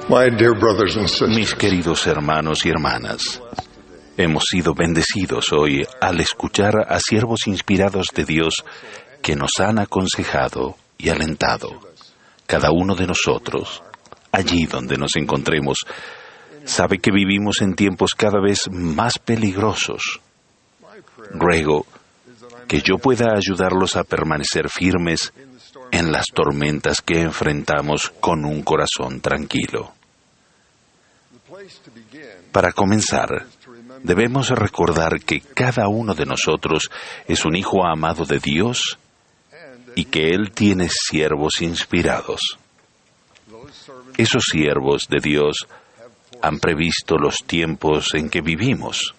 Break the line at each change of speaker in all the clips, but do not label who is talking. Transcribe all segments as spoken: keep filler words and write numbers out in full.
My dear brothers and
Mis
sisters,
queridos hermanos y hermanas, hemos sido bendecidos hoy al escuchar a siervos inspirados de Dios que nos han aconsejado y alentado. Cada uno de nosotros, allí donde nos encontremos, sabe que vivimos en tiempos cada vez más peligrosos. Ruego que yo pueda ayudarlos a permanecer firmes en las tormentas que enfrentamos con un corazón tranquilo. Para comenzar, debemos recordar que cada uno de nosotros es un hijo amado de Dios y que Él tiene siervos inspirados. Esos siervos de Dios han previsto los tiempos en que vivimos.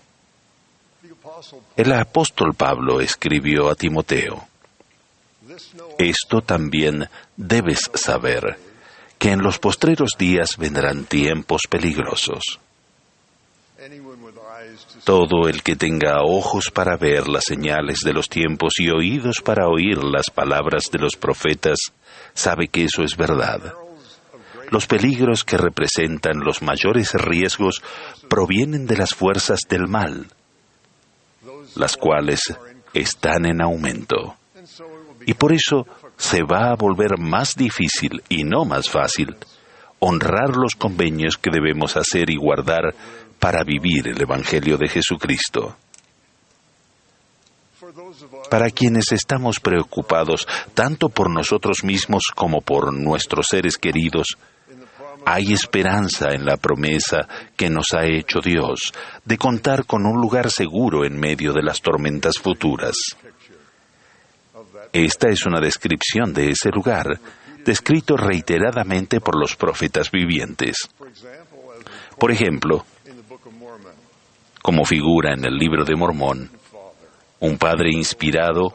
El apóstol Pablo escribió a Timoteo: esto también debes saber, que en los postreros días vendrán tiempos peligrosos. Todo el que tenga ojos para ver las señales de los tiempos y oídos para oír las palabras de los profetas, sabe que eso es verdad. Los peligros que representan los mayores riesgos provienen de las fuerzas del mal, las cuales están en aumento. Y por eso se va a volver más difícil y no más fácil honrar los convenios que debemos hacer y guardar para vivir el Evangelio de Jesucristo. Para quienes estamos preocupados tanto por nosotros mismos como por nuestros seres queridos, hay esperanza en la promesa que nos ha hecho Dios de contar con un lugar seguro en medio de las tormentas futuras. Esta es una descripción de ese lugar, descrito reiteradamente por los profetas vivientes. Por ejemplo, como figura en el libro de Mormón, un padre inspirado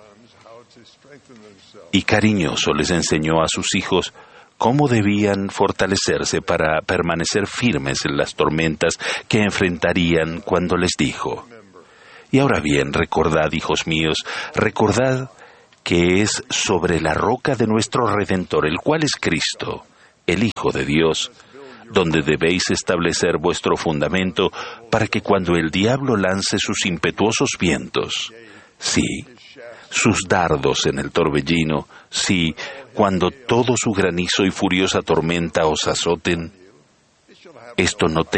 y cariñoso les enseñó a sus hijos cómo debían fortalecerse para permanecer firmes en las tormentas que enfrentarían cuando les dijo: y ahora bien, recordad, hijos míos, recordad que es sobre la roca de nuestro Redentor, el cual es Cristo, el Hijo de Dios, donde debéis establecer vuestro fundamento para que cuando el diablo lance sus impetuosos vientos, sí, sus dardos en el torbellino, sí, cuando todo su granizo y furiosa tormenta os azoten, esto no